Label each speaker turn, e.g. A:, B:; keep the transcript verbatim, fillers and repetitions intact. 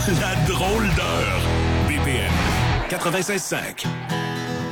A: La drôle d'heure. B P M quatre-vingt-seize cinq.